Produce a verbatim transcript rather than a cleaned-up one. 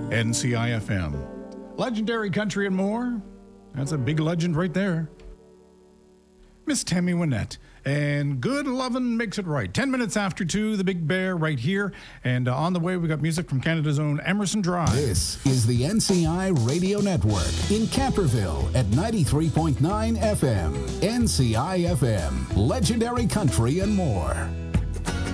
N C I F M. Legendary country and more. That's a big legend right there. Miss Tammy Wynette. And Good Lovin' Makes It Right. Ten minutes after two, the Big Bear right here. And uh, on the way, we got music from Canada's own Emerson Drive. This is the N C I Radio Network in Camperville at ninety-three point nine F M. N C I F M. Legendary country and more.